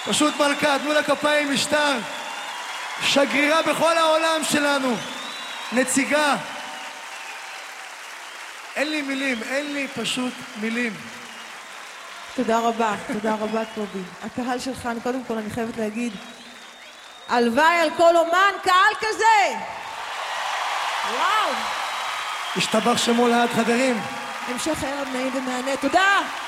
פשוט מלכה, תנו לה כפיים משטר. שגרירה בכל העולם שלנו. נציגה. אין לי מילים, אין לי פשוט מילים. תודה רבה קובי. הקהל שלך, קודם כל אני חייבת להגיד, הלוואי על כל אומן, קהל כזה! וואו! השתבח שמו לעד חברים. המשך ערב נעים ומענה, תודה!